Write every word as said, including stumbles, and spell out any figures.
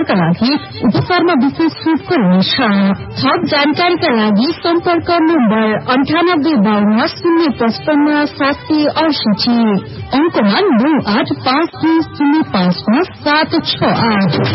उपचारका लागि उपचारमा विशेष शुल्क हुनेछ। थप जानकारीका लागि सम्पर्क नम्बर अन्ठानब्बे बाहन्न शून्य पचपन्न सात सय अडसठी, अङ्कमा नौ आठ पाँच दुई शून्य पाँच पाँच सात छ आठ।